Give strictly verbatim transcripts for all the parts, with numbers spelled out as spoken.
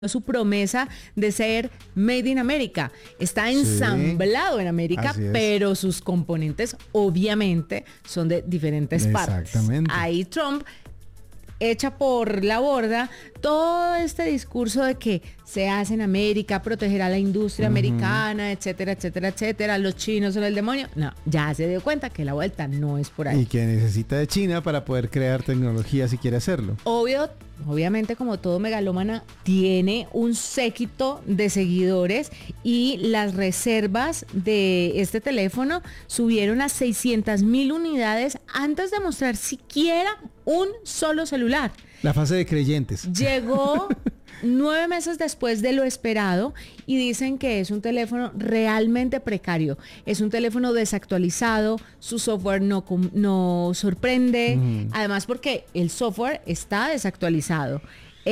su promesa de ser Made in America. Está ensamblado sí, en América, pero sus componentes obviamente son de diferentes partes. Ahí Trump echa por la borda todo este discurso de que se hace en América, proteger a la industria uh-huh. americana, etcétera, etcétera, etcétera, los chinos son el demonio. No, ya se dio cuenta que la vuelta no es por ahí. Y que necesita de China para poder crear tecnología si quiere hacerlo. Obvio, obviamente como todo megalómana, tiene un séquito de seguidores y las reservas de este teléfono subieron a seiscientas mil unidades antes de mostrar siquiera un solo celular. La fase de creyentes. Llegó nueve meses después de lo esperado y dicen que es un teléfono realmente precario. Es un teléfono desactualizado, su software no, no sorprende, mm. además porque el software está desactualizado.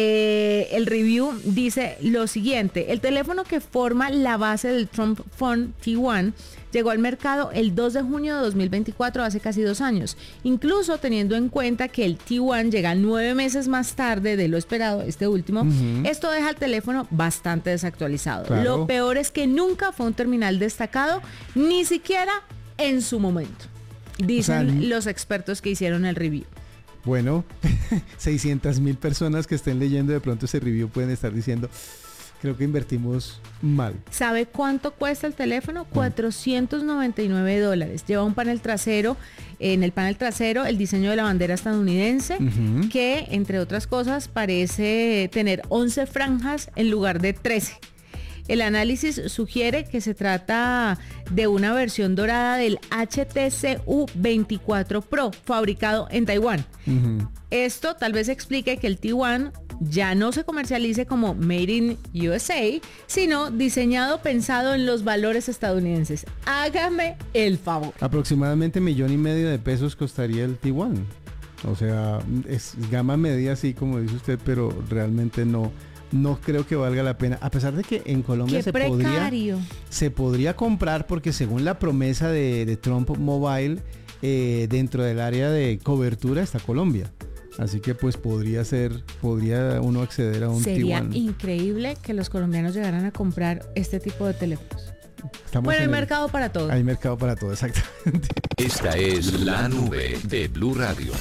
Eh, el review dice lo siguiente: el teléfono que forma la base del Trump Phone T uno llegó al mercado el dos de junio de dos mil veinticuatro, hace casi dos años, incluso teniendo en cuenta que el T uno llega nueve meses más tarde de lo esperado, este último. Uh-huh. Esto deja el teléfono bastante desactualizado. Claro. Lo peor es que nunca fue un terminal destacado, ni siquiera en su momento, dicen o sea, los expertos que hicieron el review. Bueno, seiscientas mil personas que estén leyendo de pronto ese review pueden estar diciendo, creo que invertimos mal. ¿Sabe cuánto cuesta el teléfono? cuatrocientos noventa y nueve dólares. Lleva un panel trasero, en el panel trasero el diseño de la bandera estadounidense, uh-huh. que entre otras cosas parece tener once franjas en lugar de trece. El análisis sugiere que se trata de una versión dorada del H T C U veinticuatro Pro, fabricado en Taiwán. Uh-huh. Esto tal vez explique que el T uno ya no se comercialice como Made in U S A, sino diseñado pensado en los valores estadounidenses. Hágame el favor. Aproximadamente millón y medio de pesos costaría el T uno. O sea, es gama media, así como dice usted, pero realmente no... No creo que valga la pena, a pesar de que en Colombia se podría, se podría comprar, porque según la promesa de, de Trump Mobile, eh, dentro del área de cobertura está Colombia. Así que pues podría ser, podría uno acceder a un T uno. Sería increíble que los colombianos llegaran a comprar este tipo de teléfonos. Estamos bueno, hay el, mercado para todo. Hay mercado para todo, exactamente. Esta es La Nube de Blue Radio.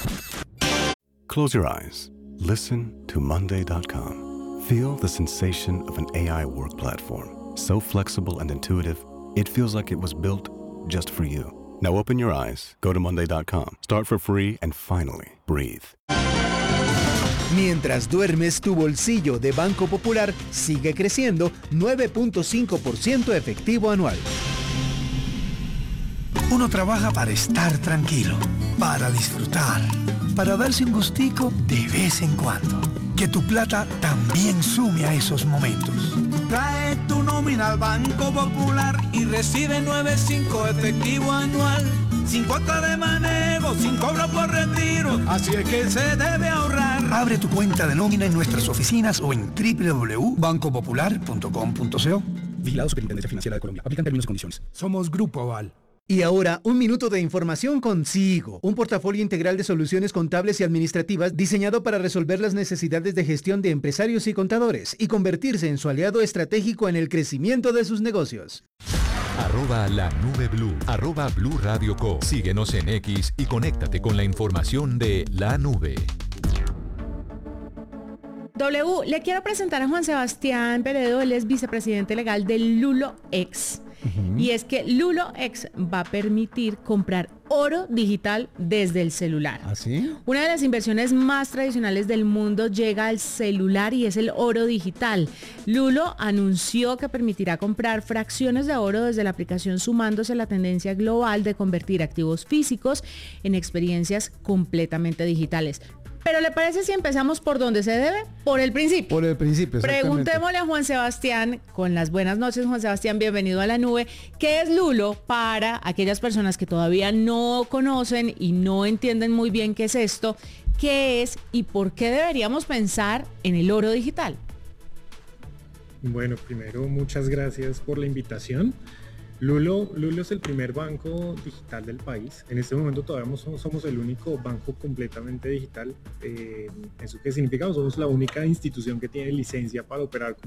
Close your eyes. Listen to Monday dot com. Feel the sensation of an A I work platform. So flexible and intuitive, it feels like it was built just for you. Now open your eyes, go to Monday dot com, start for free, and finally, breathe. Mientras duermes, tu bolsillo de Banco Popular sigue creciendo nueve punto cinco por ciento efectivo anual. Uno trabaja para estar tranquilo, para disfrutar, para darse un gustico de vez en cuando. Que tu plata también sume a esos momentos. Trae tu nómina al Banco Popular y recibe nueve punto cinco efectivo anual. Sin cuota de manejo, sin cobro por retiro. Así es que se debe ahorrar. Abre tu cuenta de nómina en nuestras oficinas o en doble u doble u doble u punto banco popular punto com punto co. Vigilado Superintendencia Financiera de Colombia. Aplican términos y condiciones. Somos Grupo Aval. Y ahora, un minuto de información con Sigo, un portafolio integral de soluciones contables y administrativas diseñado para resolver las necesidades de gestión de empresarios y contadores y convertirse en su aliado estratégico en el crecimiento de sus negocios. Arroba la nube blue, arroba Blue Radio Co. Síguenos en X y conéctate con la información de La Nube. W, le quiero presentar a Juan Sebastián Peredo, él es vicepresidente legal de LuloX. Uh-huh. Y es que LuloX va a permitir comprar oro digital desde el celular. ¿Ah, sí? Una de las inversiones más tradicionales del mundo llega al celular y es el oro digital. Lulo anunció que permitirá comprar fracciones de oro desde la aplicación, sumándose a la tendencia global de convertir activos físicos en experiencias completamente digitales. Pero ¿le parece si empezamos por donde se debe? Por el principio. Por el principio, exactamente. Preguntémosle a Juan Sebastián, con las buenas noches, Juan Sebastián, bienvenido a La Nube. ¿Qué es Lulo para aquellas personas que todavía no conocen y no entienden muy bien qué es esto? ¿Qué es y por qué deberíamos pensar en el oro digital? Bueno, primero, muchas gracias por la invitación. Lulo, Lulo es el primer banco digital del país. En este momento todavía somos, somos el único banco completamente digital. Eh, ¿Eso qué significa? Somos la única institución que tiene licencia para operar